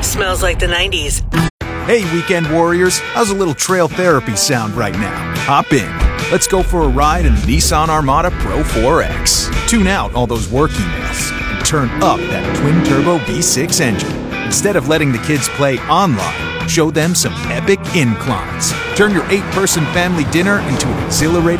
Smells like the 90s. Hey, weekend warriors, how's a little trail therapy sound right now? Hop in. Let's go for a ride in the Nissan Armada Pro 4X. Tune out all those work emails and turn up that twin-turbo V6 engine. Instead of letting the kids play online, show them some epic inclines. Turn your 8-person family dinner into an exhilarating